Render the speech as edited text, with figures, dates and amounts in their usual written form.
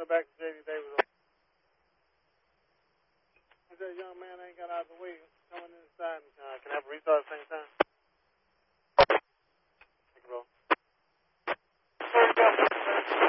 Go back to J.D. Davis. If that young man ain't got out of the way, come